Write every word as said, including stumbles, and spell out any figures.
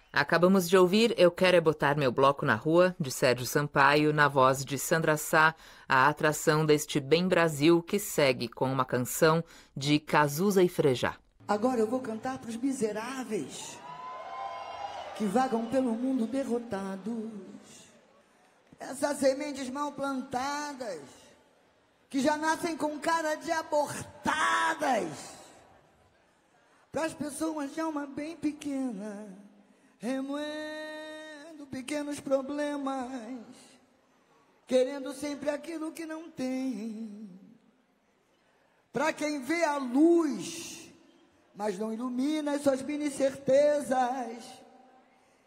Acabamos de ouvir Eu Quero É Botar Meu Bloco na Rua, de Sérgio Sampaio, na voz de Sandra Sá, a atração deste Bem Brasil, que segue com uma canção de Cazuza e Frejá. Agora eu vou cantar para os miseráveis que vagam pelo mundo derrotados, essas sementes mal plantadas que já nascem com cara de abortadas, para as pessoas de alma bem pequena, remoendo pequenos problemas, querendo sempre aquilo que não tem. Para quem vê a luz, mas não ilumina as suas mini certezas,